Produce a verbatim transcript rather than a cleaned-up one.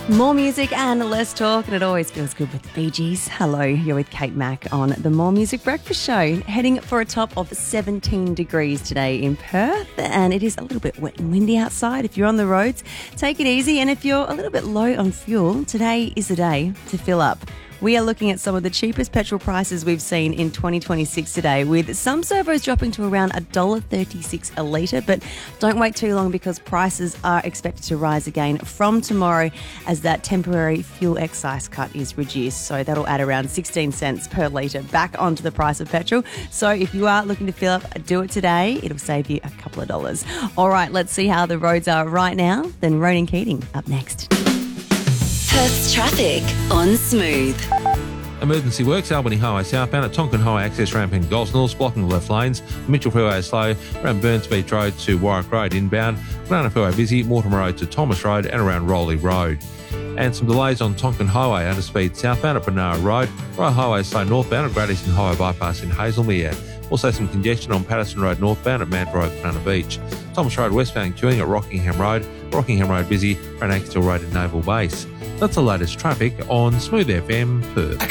More music and less talk, and it always feels good with the Bee Gees. Hello, you're with Kate Mack on the More Music Breakfast Show. Heading for a top of seventeen degrees today in Perth, and it is a little bit wet and windy outside. If you're on the roads, take it easy, and if you're a little bit low on fuel, today is the day to fill up. We are looking at some of the cheapest petrol prices we've seen in twenty twenty-six today, with some servos dropping to around one dollar thirty-six a litre. But don't wait too long, because prices are expected to rise again from tomorrow as that temporary fuel excise cut is reduced. So that'll add around sixteen cents per litre back onto the price of petrol. So if you are looking to fill up, do it today. It'll save you a couple of dollars. All right, let's see how the roads are right now. Then Ronan Keating up next. Perth's traffic on Smooth. Emergency works, Albany Highway southbound at Tonkin Highway access ramp in Gosnells, blocking the left lanes. Mitchell Freeway is slow, around Burns Beach Road to Warwick Road inbound. Banana Freeway busy, Mortimer Road to Thomas Road and around Rowley Road. And some delays on Tonkin Highway, underspeed southbound at Banana Road. Royal Highway is slow northbound at Great Eastern Highway bypass in Hazelmere. Also some congestion on Patterson Road northbound at Mount Road, Banana Beach. Thomas Road westbound queuing at Rockingham Road. Rockingham Road busy, around Axtell Road at Naval Base. That's the latest traffic on Smooth F M Perth.